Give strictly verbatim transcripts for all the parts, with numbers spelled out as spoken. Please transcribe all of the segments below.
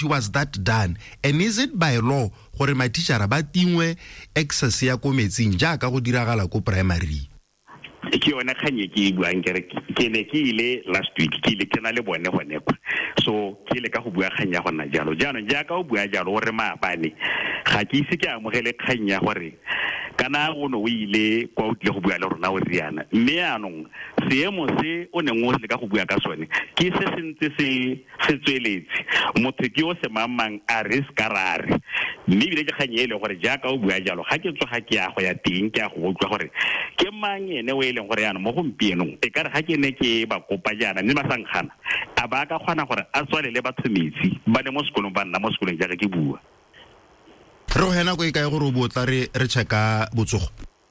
authority was that done? And is it by law gore matishara ba tingwe excess ya ko metsing jaaka go diragala ko primary? Ke yona khanye ke buang kere ke ne ke ile last week ke ile ke na le bone gone kwa so ke ile ka go bua khanya gona jalo jana jaaka o bua jalo re maabane ga ke ise ke amogele khanya gore kana go no ile kwa o tle go bua le rona o riana mme anong seemo se o neng o se ka go bua ka sone ke se sentse se se tsweletse motho ke o se mamang a riskarare mme bile ke khanye ile gore jaaka o bua jalo ga ke tsoga ke ya go ya ting ke ya go utlwa gore ke mang ene o ile gore yana mo gompieno e ka re ga ke ne ke ba kopa jana mme ba sangkhana a ba ka kgona gore a tswale le batho metsi ba le mo sekolong ba nna mo sekolong jaaka ke bua ro hena go e kae gore o botla re re checka botsogo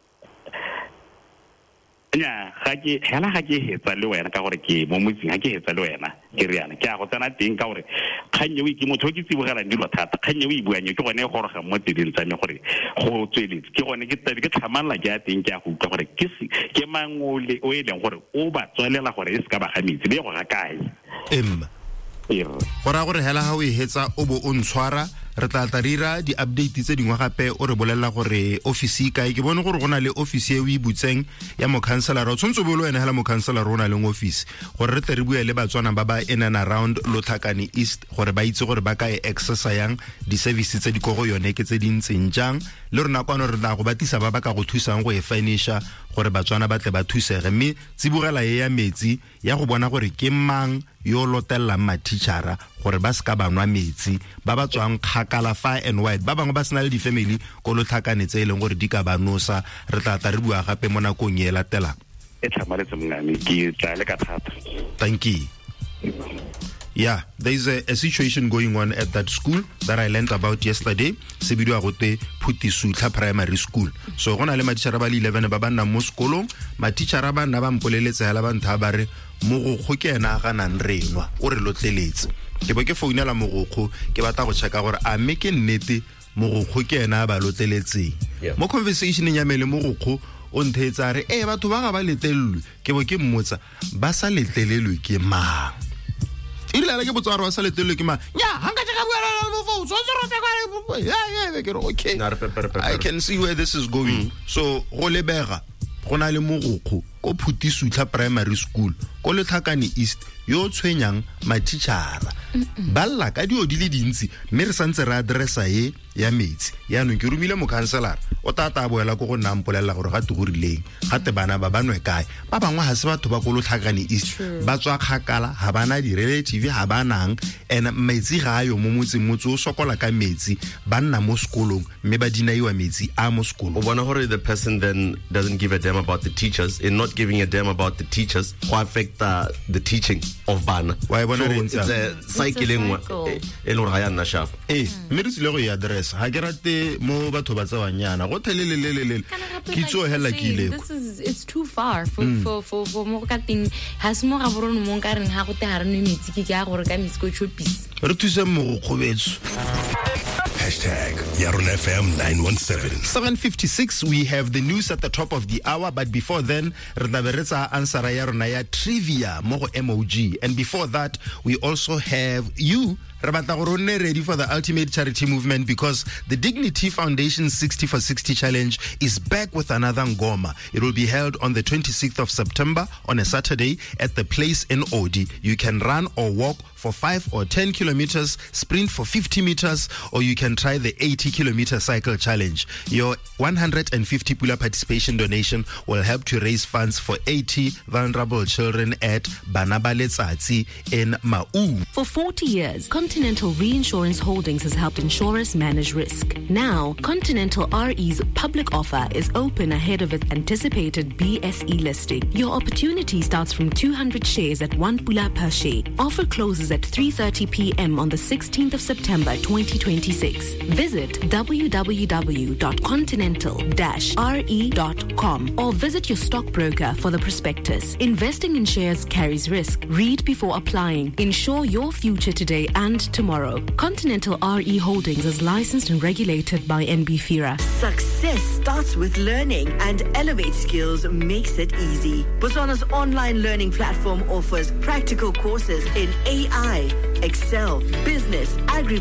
nya ga ke hela ga ke hetsa le wena ka gore ke mo motsing ga ke hetsa le wena ke riana ke a go tsena teng ka gore khanye o ke motho ke tsibogela dilo thata khanye o ibuanye ke gone go ga mo teding tsa me gore go tsweletse ke gone ke tla ke tlhamanla ke a teng ke a go utlwa gore ke ke mangole o eleng gore o ba tswelela gore e se ka ba ga metsi be go ga kae em gora gore hela ha o e hetsa o bo o ntshwara re tla tarira di update tse dingwe gape o re bolella gore office ka ke bone gore gona le office e o ibutseng ya mo counselor o tsontso bo lo ena hela mo counselor rona le office gore re tle re bua le batswana ba ba in and around Lotlhakane East gore ba itse gore ba ka e exercise yang di services tse di go go yone ke tse dintseng jang le rona kwano re tla go batisa ba ba ka go thusang go e finisha gore batswana ba tle ba thusege mme tsibogela e ya metsi ya go bona gore ke mang yo lotella matishara gore ba ska banwa metsi ba ba tswang kgakala far and wide ba bangwe ba sena le di family ko Lotlhakane tse eleng gore di ka ba nosa re tla tla re bua gape mo nakong e latelang e tlhamaletse mngane ke tla le ka thata thank you. Yeah, there's a, a situation going on at that school that I learned about yesterday. Se bidiwa gote Phutisutla Primary School. So gona le matishara ba le eleven ba bana mo sekolong, matishara ba nna ba mpoleletse hela ba ntha ba re mogokgo ke ena ga nang renwa o re lotleletse. Ke bo ke founela mogokgo ke batla go checka gore a me ke nnete mogokgo ke ena ba lotleletse. Mo conversation ya mele mogokgo o nthetsa re eh batho ba ga ba letlelwe ke bo ke mmotsa ba sa letlelelwe ke mang. Ile la ke botswaro wa sa letlelwe ke mang. Nya hanga tshaka bua la mo fo so so rotse kwa yeah yeah ke re okay I can see where this is going. Mm. So go lebega gona le mogokgo ko Phutisutla Primary School ko Lotlhakane East yo tshwenyang matishara ba lla ka dio di le dintsi mme re santse re addressa e ya metsi ya no ke rumile mo counselor o tata boela go go nna mpolella gore ga tugurileng gate bana ba banwe kae ba bangwe ha se batho ba go Lotlhakane East ba tswa khakala ha bana di relative ha banang and metsi ga yo mo motseng motso o sokola ka metsi ba nna mo sekolong mme ba dinaiwa metsi a mo sekolong. O bona gore the person then doesn't give a damn about the teachers and not giving a damn about the teachers who affect uh, the teaching of bana. Why bona re it's a cycling e lo raya nna shafa eh mme re tsile go ya address ha ke rate mo batho ba tsawanyana go thelelelelele kitso hela ke ile this is it's too far for mm. for for for mo ka ting has mo ga borone mo ka reng ha go te ha re no metsi ke ka gore ka metsi go chopis re thuse mo go khobetso Hashtag Yarun F M nine one seven. seven fifty-six, we have the news at the top of the hour, but before then, Rnaberetsa answera Yaruna ya trivia, more M O G. And before that, we also have you, Rabatagorone, ready for the ultimate charity movement because the Dignity Foundation sixty for sixty challenge is back with another ngoma. It will be held on the twenty-sixth of September on a Saturday at the place in Odi. You can run or walk for five or ten kilometers, sprint for fifty meters, or you can try the eighty kilometer cycle challenge. Your one hundred fifty pula participation donation will help to raise funds for eighty vulnerable children at Banabaletsatsi in Mau. For forty years, Continental Reinsurance Holdings has helped insurers manage risk. Now, Continental R E's public offer is open ahead of its anticipated B S E listing. Your opportunity starts from two hundred shares at one pula per share. Offer closes at three thirty p.m. on the sixteenth of September twenty twenty-six. Visit w w w dot continental dash r e dot com or visit your stockbroker for the prospectus. Investing in shares carries risk. Read before applying. Ensure your future today and tomorrow. Continental R E Holdings is licensed and regulated by N B FIRA. Success starts with learning, and Elevate Skills makes it easy. Botswana's online learning platform offers practical courses in A I, Excel, business, agri